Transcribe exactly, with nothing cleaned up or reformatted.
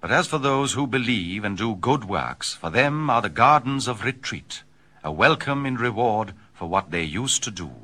But as for those who believe and do good works, for them are the gardens of retreat, a welcome in reward for what they used to do.